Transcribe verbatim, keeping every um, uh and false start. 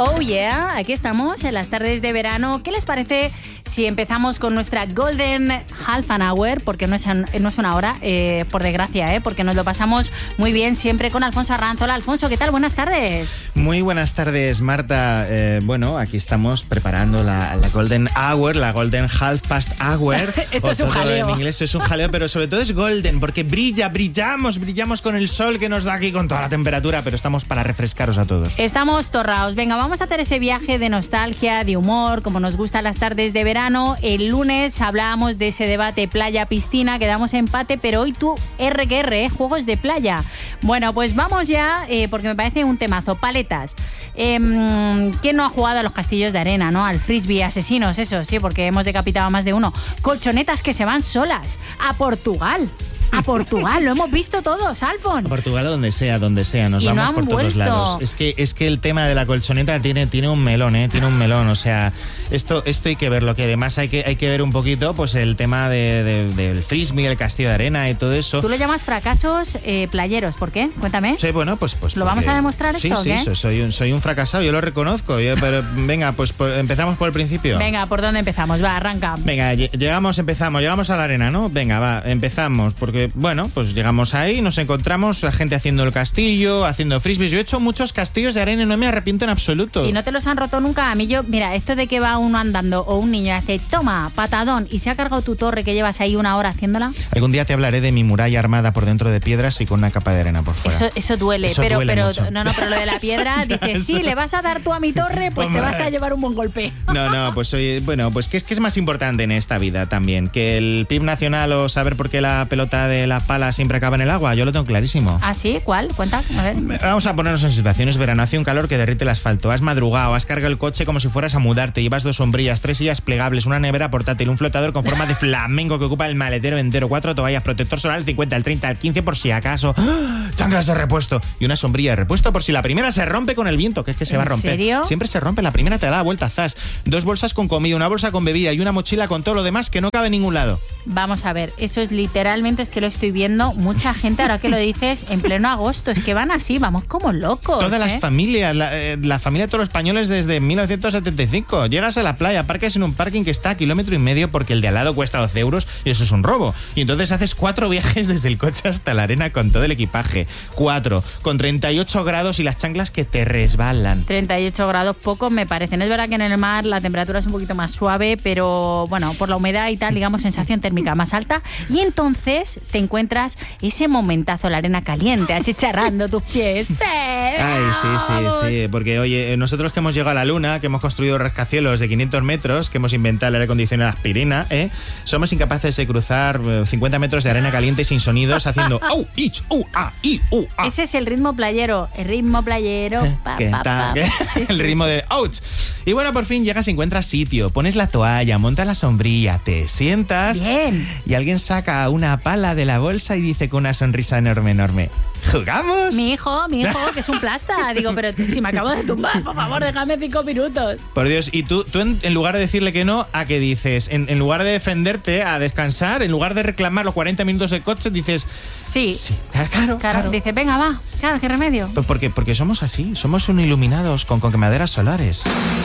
Oh yeah, aquí estamos en las tardes de verano. ¿Qué les parece si empezamos con nuestra Golden Half an Hour? Porque no es, no es una hora, eh, por desgracia, eh, porque nos lo pasamos muy bien siempre con Alfonso Arranz. Hola Alfonso, ¿qué tal? Buenas tardes. Muy buenas tardes, Marta. Eh, bueno, aquí estamos preparando la, la Golden Hour, la Golden Half Past Hour. Esto es un jaleo. En inglés es un jaleo, pero sobre todo es golden, porque brilla, brillamos, brillamos con el sol que nos da aquí con toda la temperatura, pero estamos para refrescaros a todos. Estamos torraos. Venga, vamos a hacer ese viaje de nostalgia, de humor, como nos gustan las tardes de verano. El lunes hablábamos de ese debate playa-piscina, quedamos empate, pero hoy tú R que R, ¿eh? Juegos de playa. Bueno, pues vamos ya, eh, porque me parece un temazo. Paletas. Eh, ¿Quién no ha jugado a los castillos de arena, no? Al frisbee asesinos, eso sí, porque hemos decapitado a más de uno. Colchonetas que se van solas. A Portugal. A Portugal, lo hemos visto todos, Alfon. A Portugal o donde sea, donde sea, nos y vamos no por vuelto. todos lados. Es que, es que el tema de la colchoneta tiene, tiene un melón, ¿eh? Tiene un melón, o sea, esto, esto hay que verlo, que además hay que, hay que ver un poquito pues el tema de, de, del frisbee, el castillo de arena y todo eso. Tú lo llamas fracasos eh, playeros, ¿por qué? Cuéntame. Sí, bueno, pues... pues ¿Lo vamos a demostrar sí, esto sí, o qué? Sí, soy un, soy un fracasado, yo lo reconozco, yo, pero venga, pues por, empezamos por el principio. Venga, ¿por dónde empezamos? Va, arranca. Venga, llegamos, empezamos, llegamos a la arena, ¿no? Venga, va, empezamos, porque, bueno, pues llegamos ahí, nos encontramos la gente haciendo el castillo, haciendo frisbees. Yo he hecho muchos castillos de arena y no me arrepiento en absoluto. ¿Y no te los han roto nunca? A mí yo, mira, esto de que va uno andando o un niño y hace, toma, patadón, y se ha cargado tu torre que llevas ahí una hora haciéndola. Algún día te hablaré de mi muralla armada por dentro de piedras y con una capa de arena por fuera. Eso, eso duele, eso pero, duele pero mucho. no, no, pero lo de la piedra, dices, sí, le vas a dar tú a mi torre, pues Hombre. te vas a llevar un buen golpe. No, no, pues oye, bueno, pues ¿qué es, qué es más importante en esta vida también? ¿Que el P I B nacional o saber por qué la pelota de la pala siempre acaba en el agua? Yo lo tengo clarísimo. ¿Ah, sí? ¿Cuál? Cuenta, a ver. Vamos a ponernos en situaciones. Verano, hace un calor que derrite el asfalto. Has madrugado, has cargado el coche como si fueras a mudarte. Llevas dos sombrillas, tres sillas plegables, una nevera portátil, un flotador con forma de flamenco que ocupa el maletero entero, cuatro toallas, protector solar al cincuenta, al treinta, al quince por si acaso, ¡ah! Chanclas de repuesto y una sombrilla de repuesto por si la primera se rompe con el viento, que es que se va a romper. ¿En serio? Siempre se rompe, la primera te da la vuelta, zas. Dos bolsas con comida, una bolsa con bebida y una mochila con todo lo demás que no cabe en ningún lado. Vamos a ver, eso es literalmente, es que lo estoy viendo, mucha gente, ahora que lo dices, en pleno agosto, es que van así, vamos como locos. Todas ¿eh? las familias, la, eh, la familia de todos los españoles desde mil novecientos setenta y cinco. Llegas a la playa, parques en un parking que está a kilómetro y medio porque el de al lado cuesta doce euros y eso es un robo. Y entonces haces cuatro viajes desde el coche hasta la arena con todo el equipaje. Cuatro, con treinta y ocho grados y las chanclas que te resbalan. treinta y ocho grados pocos me parecen. Es verdad que en el mar la temperatura es un poquito más suave, pero bueno, por la humedad y tal, digamos, sensación térmica más alta. Y entonces te encuentras ese momentazo, la arena caliente, achicharrando tus pies. ¡Sí! Ay, sí, sí, sí, porque oye, nosotros que hemos llegado a la luna, que hemos construido rascacielos de quinientos metros, que hemos inventado el aire acondicionado aspirina, ¿eh? Somos incapaces de cruzar cincuenta metros de arena caliente sin sonidos haciendo au, ich, u, a, i, u, a. Ese es el ritmo playero, el ritmo playero. Pa, ¿Qué pa, tal? pa. ¿Qué? Sí, sí, El ritmo sí. de ouch. Y bueno, por fin llegas y encuentras sitio, pones la toalla, montas la sombrilla, te sientas. Bien. Y alguien saca una pala de la bolsa y dice con una sonrisa enorme, enorme: ¿jugamos? Mi hijo, mi hijo, que es un plasta. Digo, pero si me acabo de tumbar, por favor, déjame cinco minutos. Por Dios, y tú, tú en, en lugar de decirle que no, ¿a qué dices? En, en lugar de defenderte, a descansar, en lugar de reclamar los cuarenta minutos de coche, dices... Sí. Sí, claro, Claro, claro. dice, venga, va, claro, qué remedio. Porque, porque somos así, somos un iluminados con, con quemaderas solares.